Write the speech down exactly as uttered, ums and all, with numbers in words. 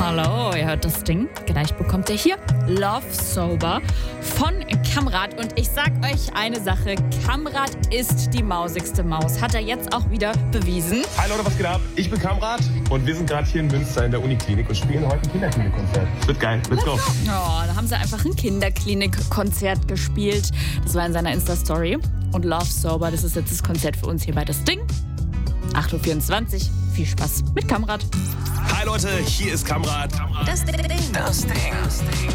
Hallo, ihr hört das Ding. Gleich bekommt ihr hier Love Sober von Kamrat. Und ich sag euch eine Sache, Kamrat ist die mausigste Maus. Hat er jetzt auch wieder bewiesen. Hi Leute, was geht ab? Ich bin Kamrat und wir sind gerade hier in Münster in der Uniklinik und spielen heute ein Kinderklinikkonzert. Wird geil, let's go. Oh, da haben sie einfach ein Kinderklinikkonzert gespielt. Das war in seiner Insta-Story. Und Love Sober, das ist jetzt das Konzert für uns hier bei das Ding. acht Uhr vierundzwanzig. Viel Spaß mit Kamrat. Hi Leute, hier ist Kamrat. Das Ding. Das Ding.